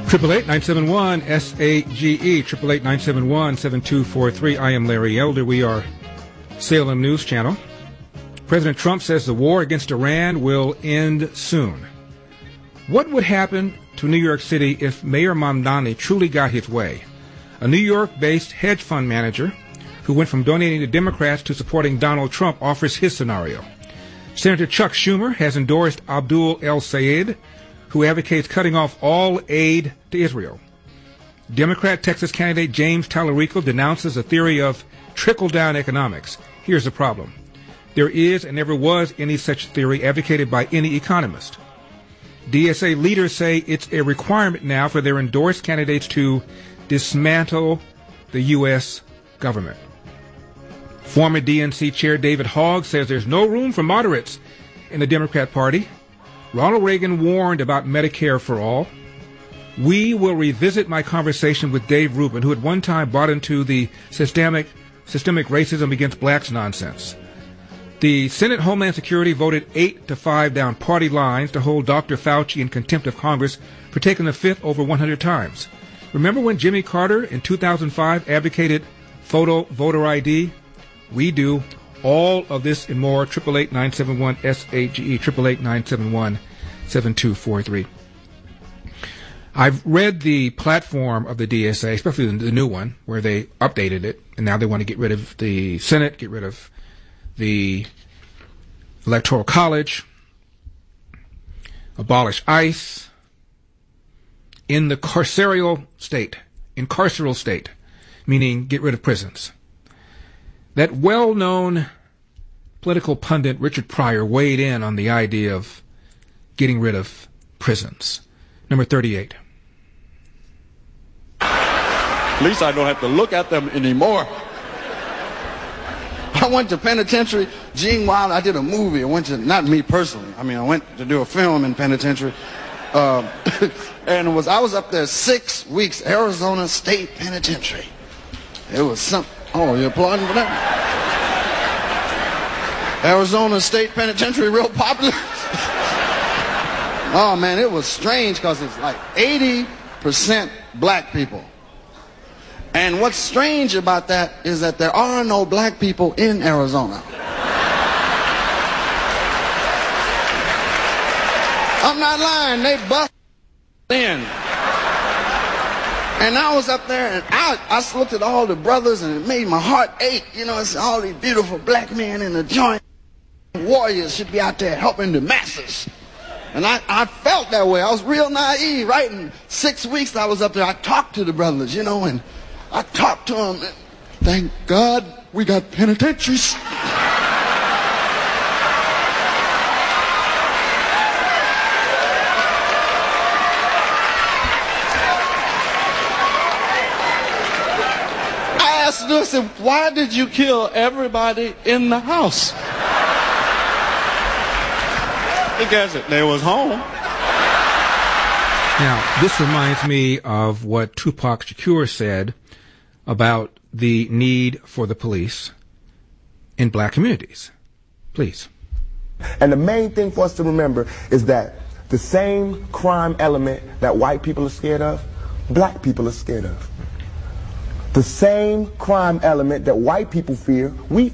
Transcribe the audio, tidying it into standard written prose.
888-971-SAGE, 888-971-7243. I am Larry Elder. We are Salem News Channel. President Trump says the war against Iran will end soon. What would happen to New York City if Mayor Mamdani truly got his way? A New York-based hedge fund manager who went from donating to Democrats to supporting Donald Trump offers his scenario. Senator Chuck Schumer has endorsed Abdul El-Sayed, who advocates cutting off all aid to Israel. Democrat Texas candidate James Tallarico denounces a theory of trickle-down economics. Here's the problem. There is and never was any such theory advocated by any economist. DSA leaders say it's a requirement now for their endorsed candidates to dismantle the U.S. government. Former DNC Chair David Hogg says there's no room for moderates in the Democrat Party. Ronald Reagan warned about Medicare for all. We will revisit my conversation with Dave Rubin, who at one time bought into the systemic racism against blacks nonsense. The Senate Homeland Security voted 8-5 down party lines to hold Dr. Fauci in contempt of Congress for taking the fifth over 100 times. Remember when Jimmy Carter in 2005 advocated photo voter ID? We do. All of this and more, 888-971-SAGE, 888-971-7243. I've read the platform of the DSA, especially the new one, where they updated it, and now they want to get rid of the Senate, get rid of the Electoral College, abolish ICE, in the carceral state, meaning get rid of prisons. That well-known political pundit Richard Pryor weighed in on the idea of getting rid of prisons. Number 38. At least I don't have to look at them anymore. I went to penitentiary. Gene Wilder, I did a movie. I went to, not me personally. I went to do a film in penitentiary. And I was up there 6 weeks, Arizona State Penitentiary. It was something. Oh, you're applauding for that? Arizona State Penitentiary, real popular. Oh, man, it was strange because it's like 80% black people. And what's strange about that is that there are no black people in Arizona. I'm not lying, they bust in. And I was up there and I looked at all the brothers and it made my heart ache. You know, it's all these beautiful black men in the joint. Warriors should be out there helping the masses. And I felt that way. I was real naive, right? In 6 weeks I was up there, I talked to the brothers, you know, and I talked to them. And thank God we got penitentiaries. I said, why did you kill everybody in the house? Because they was home. Now, this reminds me of what Tupac Shakur said about the need for the police in black communities. Please. And the main thing for us to remember is that the same crime element that white people are scared of, black people are scared of. The same crime element that white people fear, we